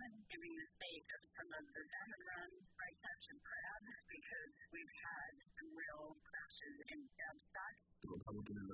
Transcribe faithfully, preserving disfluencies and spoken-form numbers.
giving the state of some of the salmon runs by catch and crab because we've had some real crashes in dove stocks. The Republican